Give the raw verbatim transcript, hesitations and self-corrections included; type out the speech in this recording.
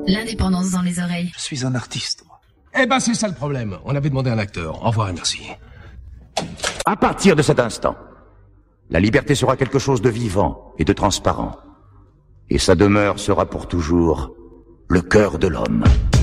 L'indépendance dans les oreilles. Je suis un artiste, moi. Eh ben, c'est ça le problème. On avait demandé un acteur. Au revoir et merci. À partir de cet instant, la liberté sera quelque chose de vivant et de transparent. Et sa demeure sera pour toujours le cœur de l'homme.